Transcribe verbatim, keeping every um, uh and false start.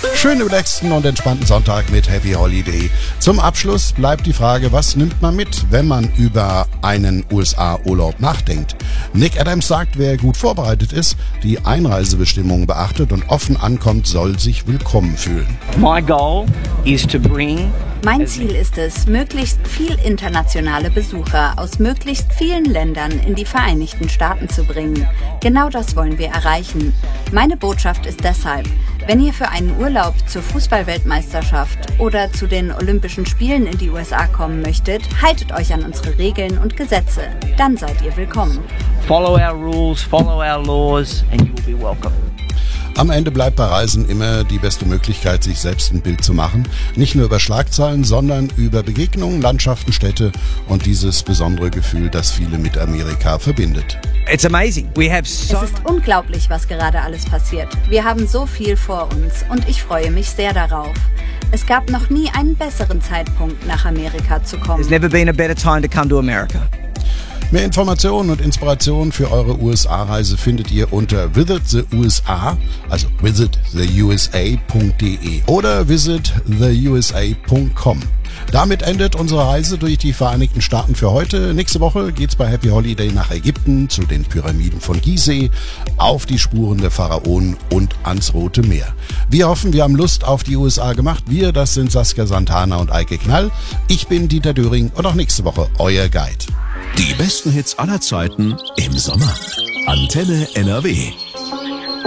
Schönen relaxten und entspannten Sonntag mit Happy Holiday. Zum Abschluss bleibt die Frage, was nimmt man mit, wenn man über einen U S A-Urlaub nachdenkt? Nick Adams sagt, wer gut vorbereitet ist, die Einreisebestimmungen beachtet und offen ankommt, soll sich willkommen fühlen. My goal is to bring Mein Ziel ist es, möglichst viel internationale Besucher aus möglichst vielen Ländern in die Vereinigten Staaten zu bringen. Genau das wollen wir erreichen. Meine Botschaft ist deshalb, wenn ihr für einen Urlaub zur Fußball-Weltmeisterschaft oder zu den Olympischen Spielen in die U S A kommen möchtet, haltet euch an unsere Regeln und Gesetze. Dann seid ihr willkommen. follow our rules, follow our laws, and you will be welcome. Am Ende bleibt bei Reisen immer die beste Möglichkeit, sich selbst ein Bild zu machen. Nicht nur über Schlagzeilen, sondern über Begegnungen, Landschaften, Städte und dieses besondere Gefühl, das viele mit Amerika verbindet. It's amazing. We have so Es ist unglaublich, was gerade alles passiert. Wir haben so viel vor uns und ich freue mich sehr darauf. Es gab noch nie einen besseren Zeitpunkt, nach Amerika zu kommen. There's never been a better time to come to America. Mehr Informationen und Inspirationen für eure U S A-Reise findet ihr unter Visit the U S A, also visit the U S A punkt de oder visit the U S A punkt com. Damit endet unsere Reise durch die Vereinigten Staaten für heute. Nächste Woche geht's bei Happy Holiday nach Ägypten, zu den Pyramiden von Gizeh, auf die Spuren der Pharaonen und ans Rote Meer. Wir hoffen, wir haben Lust auf die U S A gemacht. Wir, das sind Saskia Santana und Eike Knall. Ich bin Dieter Döring und auch nächste Woche euer Guide. Die besten Hits aller Zeiten im Sommer. Antenne N R W.